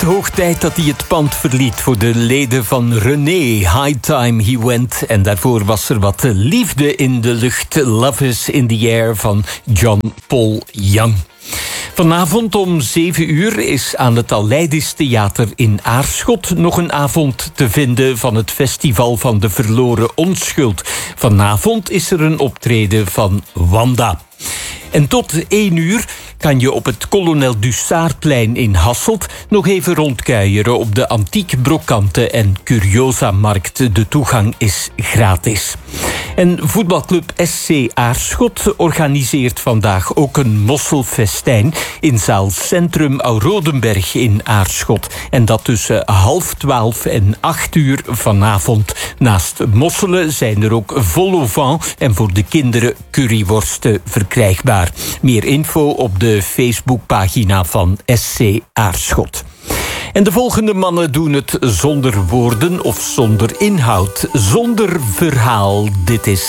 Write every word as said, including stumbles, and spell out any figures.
Hoog tijd dat hij het pand verliet voor de leden van René. High time he went. En daarvoor was er wat liefde in de lucht. Love is in the air van John Paul Young. Vanavond om zeven uur is aan het Aleidis Theater in Aarschot nog een avond te vinden van het Festival van de Verloren Onschuld. Vanavond is er een optreden van Wanda. En tot één uur kan je op het Kolonel Dussardplein in Hasselt nog even rondkuieren op de Antiek Brokante en Curiosa-markt. De toegang is gratis. En voetbalclub S C Aarschot organiseert vandaag ook een mosselfestijn in zaal Centrum Ourodenberg in Aarschot. En dat tussen half twaalf en acht uur vanavond. Naast mosselen zijn er ook vol au vent en voor de kinderen curryworsten verkrijgbaar. Meer info op de Facebookpagina van S C Aarschot. En de volgende mannen doen het zonder woorden of zonder inhoud, zonder verhaal. Dit is